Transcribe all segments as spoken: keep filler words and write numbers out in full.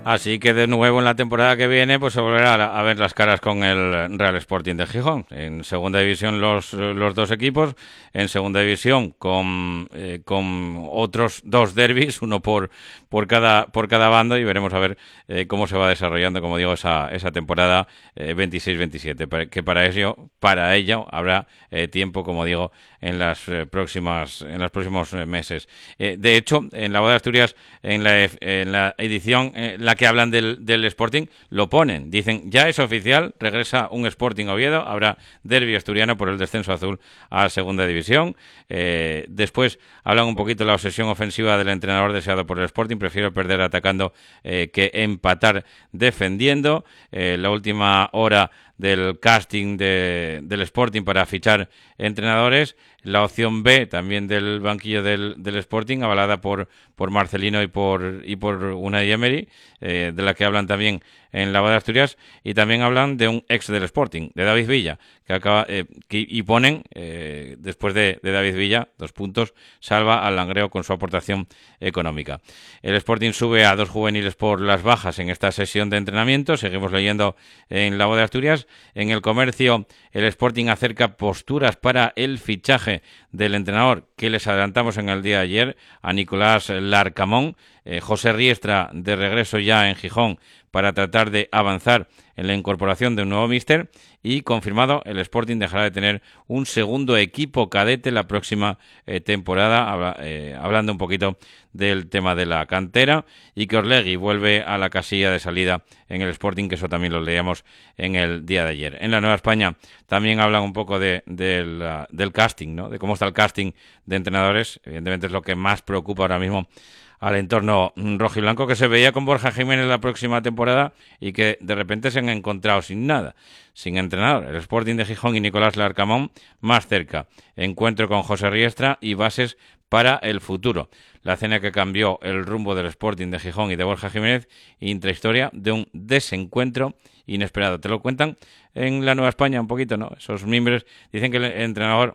Así que de nuevo en la temporada que viene pues se volverá a ver las caras con el Real Sporting de Gijón. En segunda división los, los dos equipos, en segunda división con, eh, con otros dos derbis, uno por, por, cada, por cada bando, y veremos a ver eh, cómo se va desarrollando, como digo, esa, esa temporada eh, veintiséis veintisiete, que para ello, para ello habrá eh, tiempo, como digo, en las eh, próximas en los próximos eh, meses. Eh, de hecho, en la Voz de Asturias, en la, en la edición eh, la que hablan del, del Sporting, lo ponen. Dicen, ya es oficial, regresa un Sporting Oviedo, habrá derbi asturiano por el descenso azul a segunda división. Eh, después hablan un poquito de la obsesión ofensiva del entrenador deseado por el Sporting, prefiero perder atacando eh, que empatar defendiendo. Eh, la última hora del casting de, del Sporting para fichar entrenadores, la opción B también del banquillo del, del Sporting, avalada por, por Marcelino y por y por Unai Emery, eh, de la que hablan también en la Voz de Asturias, y también hablan de un ex del Sporting, de David Villa, que acaba eh, que, y ponen, eh, después de, de David Villa, dos puntos, salva al Langreo con su aportación económica. El Sporting sube a dos juveniles por las bajas en esta sesión de entrenamiento, seguimos leyendo en la Voz de Asturias. En el Comercio, el Sporting acerca posturas para el fichaje del entrenador que les adelantamos en el día de ayer, a Nicolás Larcamón. eh, José Riestra de regreso ya en Gijón para tratar de avanzar en la incorporación de un nuevo míster, y confirmado, el Sporting dejará de tener un segundo equipo cadete la próxima eh, temporada, habla, eh, hablando un poquito del tema de la cantera, y que Orlegui vuelve a la casilla de salida en el Sporting, que eso también lo leíamos en el día de ayer. En la Nueva España también hablan un poco de, de la, del casting, ¿no? De cómo está el casting de entrenadores. Evidentemente es lo que más preocupa ahora mismo al entorno rojiblanco, que se veía con Borja Jiménez la próxima temporada y que de repente se han encontrado sin nada, sin entrenador. El Sporting de Gijón y Nicolás Larcamón más cerca. Encuentro con José Riestra y bases para el futuro. La cena que cambió el rumbo del Sporting de Gijón y de Borja Jiménez, intrahistoria de un desencuentro inesperado. Te lo cuentan en la Nueva España un poquito, ¿no? Esos miembros dicen que el entrenador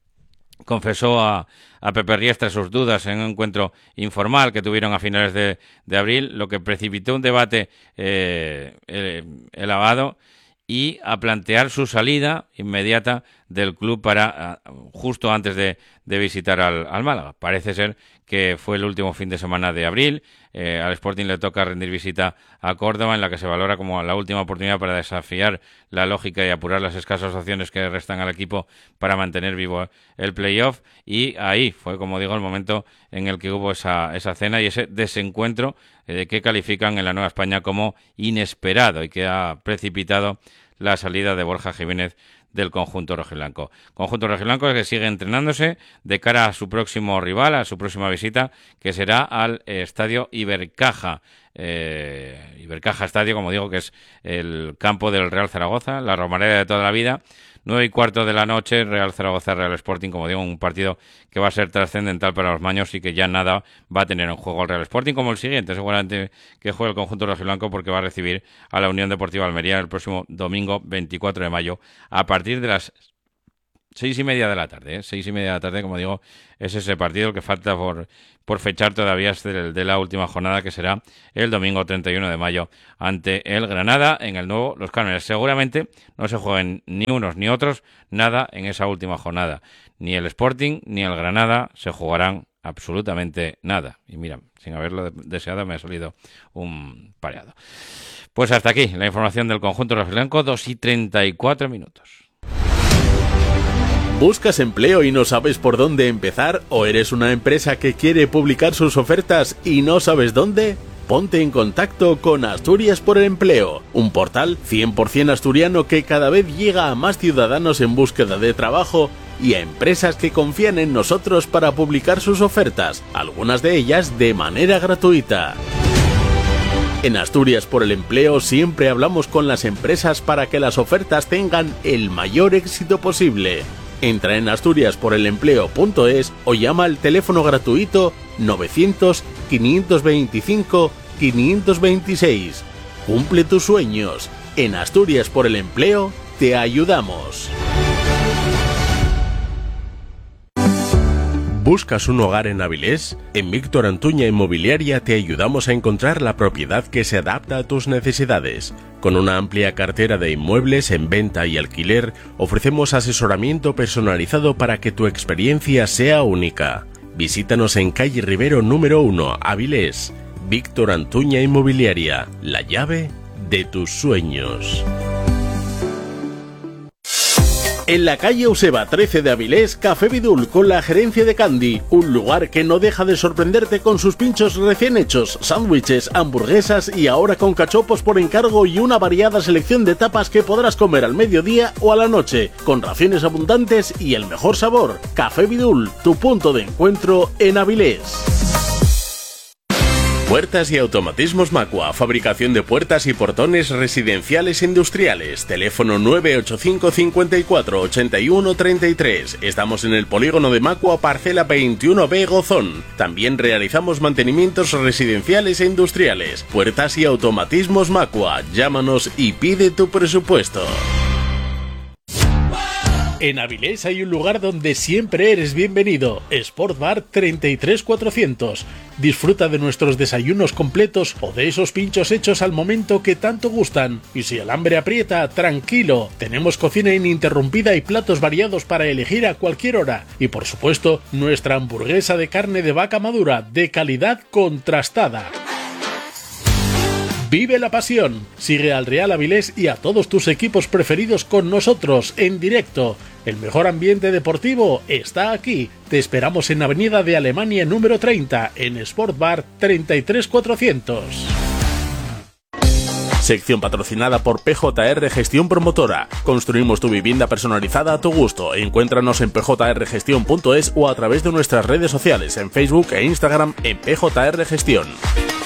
confesó a, a Pepe Riestra sus dudas en un encuentro informal que tuvieron a finales de, de abril, lo que precipitó un debate eh, eh, elevado y a plantear su salida inmediata del club para uh, justo antes de, de visitar al, al Málaga. Parece ser que fue el último fin de semana de abril. Eh, al Sporting le toca rendir visita a Córdoba, en la que se valora como la última oportunidad para desafiar la lógica y apurar las escasas opciones que restan al equipo para mantener vivo el playoff. Y ahí fue, como digo, el momento en el que hubo esa, esa cena y ese desencuentro eh, que califican en la Nueva España como inesperado y que ha precipitado la salida de Borja Jiménez del conjunto rojiblanco. Conjunto rojiblanco que sigue entrenándose de cara a su próximo rival, a su próxima visita, que será al eh, Estadio Ibercaja. Eh, Ibercaja Estadio, como digo, que es el campo del Real Zaragoza, la Romareda de toda la vida. Nueve y cuarto de la noche, Real Zaragoza, Real Sporting, como digo, un partido que va a ser trascendental para los maños y que ya nada va a tener en juego el Real Sporting, como el siguiente, seguramente, que juegue el conjunto rojiblanco, porque va a recibir a la Unión Deportiva Almería el próximo domingo veinticuatro de mayo, a partir de las seis y media de la tarde, ¿eh? Seis y media de la tarde, como digo, es ese partido que falta por, por fechar todavía de, de la última jornada, que será el domingo treinta y uno de mayo ante el Granada en el nuevo Los Cármenes. Seguramente no se jueguen ni unos ni otros nada en esa última jornada. Ni el Sporting ni el Granada se jugarán absolutamente nada. Y mira, sin haberlo deseado me ha salido un pareado. Pues hasta aquí la información del conjunto rojiblanco, dos y treinta y cuatro minutos. ¿Buscas empleo y no sabes por dónde empezar? ¿O eres una empresa que quiere publicar sus ofertas y no sabes dónde? Ponte en contacto con Asturias por el Empleo, un portal cien por ciento asturiano que cada vez llega a más ciudadanos en búsqueda de trabajo y a empresas que confían en nosotros para publicar sus ofertas, algunas de ellas de manera gratuita. En Asturias por el Empleo siempre hablamos con las empresas para que las ofertas tengan el mayor éxito posible. Entra en asturias por el empleo punto es o llama al teléfono gratuito novecientos, quinientos veinticinco, quinientos veintiséis. Cumple tus sueños. En Asturias por el Empleo te ayudamos. ¿Buscas un hogar en Avilés? En Víctor Antuña Inmobiliaria te ayudamos a encontrar la propiedad que se adapta a tus necesidades. Con una amplia cartera de inmuebles en venta y alquiler, ofrecemos asesoramiento personalizado para que tu experiencia sea única. Visítanos en calle Rivero número uno, Avilés. Víctor Antuña Inmobiliaria, la llave de tus sueños. En la calle Euseba trece de Avilés, Café Vidul con la gerencia de Candy, un lugar que no deja de sorprenderte con sus pinchos recién hechos, sándwiches, hamburguesas y ahora con cachopos por encargo y una variada selección de tapas que podrás comer al mediodía o a la noche, con raciones abundantes y el mejor sabor. Café Vidul, tu punto de encuentro en Avilés. Puertas y automatismos Macua, fabricación de puertas y portones residenciales e industriales. Teléfono nueve ocho cinco, cincuenta y cuatro, ochenta y uno, treinta y tres. Estamos en el polígono de Macua, parcela veintiuno B, Gozón. También realizamos mantenimientos residenciales e industriales. Puertas y automatismos Macua. Llámanos y pide tu presupuesto. En Avilés hay un lugar donde siempre eres bienvenido, Sport Bar treinta y tres cuatrocientos. Disfruta de nuestros desayunos completos o de esos pinchos hechos al momento que tanto gustan. Y si el hambre aprieta, tranquilo, tenemos cocina ininterrumpida y platos variados para elegir a cualquier hora. Y por supuesto, nuestra hamburguesa de carne de vaca madura, de calidad contrastada. Vive la pasión, sigue al Real Avilés y a todos tus equipos preferidos con nosotros en directo. El mejor ambiente deportivo está aquí. Te esperamos en Avenida de Alemania número treinta, en Sport Bar treinta y tres cuatrocientos. Sección patrocinada por P J R Gestión Promotora. Construimos tu vivienda personalizada a tu gusto. Encuéntranos en p j r gestión punto es o a través de nuestras redes sociales en Facebook e Instagram en P J R Gestión.